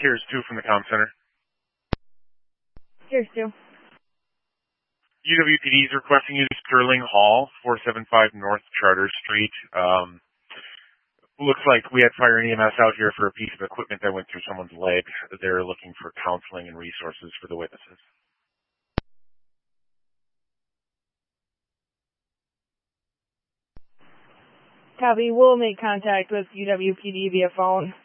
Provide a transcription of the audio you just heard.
Here's 2 from the comm center. Here's 2. UWPD is requesting you to Sterling Hall, 475 North Charter Street. Looks like we had fire and EMS out here for a piece of equipment that went through someone's leg. They're looking for counseling and resources for the witnesses. Copy. We'll make contact with UWPD via phone.